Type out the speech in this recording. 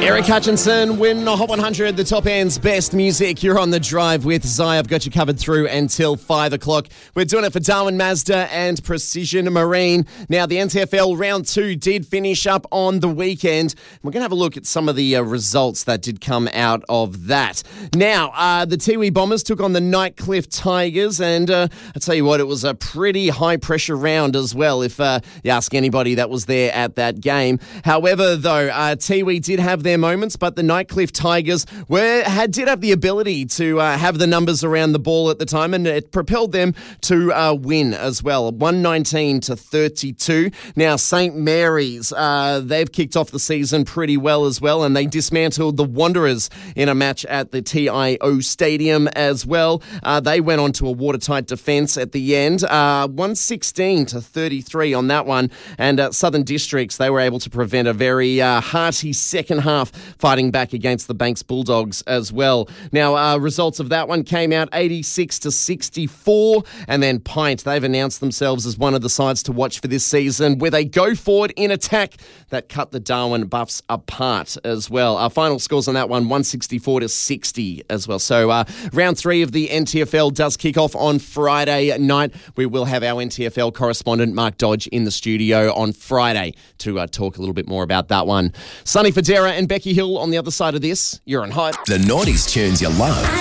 Eric Hutchinson, Win Hot 100, the top end's best music. You're on the drive with Zai. I've got you covered through until 5 o'clock. We're doing it for Darwin Mazda and Precision Marine. Now, the NTFL Round 2 did finish up on the weekend. We're going to have a look at some of the results that did come out of that. Now, the Tiwi Bombers took on the Nightcliff Tigers, and I'll tell you what, it was a pretty high-pressure round as well, if you ask anybody that was there at that game. However, though, Tiwi did have their moments, but the Nightcliff Tigers did have the ability to have the numbers around the ball at the time, and it propelled them to win as well, 119-32. Now, St. Mary's, they've kicked off the season pretty well as well, and they dismantled the Wanderers in a match at the TIO Stadium as well. They went on to a watertight defence at the end, 116-33 on that one, and Southern Districts, they were able to prevent a very hearty second half fighting back against the Banks Bulldogs as well. Now, results of that one came out 86-64, and then Pint, they've announced themselves as one of the sides to watch for this season, where they go forward in attack that cut the Darwin Buffs apart as well. Our final scores on that one, 164-60 as well. So round 3 of the NTFL does kick off on Friday night. We will have our NTFL correspondent Mark Dodge in the studio on Friday to talk a little bit more about that one. Sonny Fodera and Becky Hill on the other side of this. You're on Hot. The 90s tunes you love.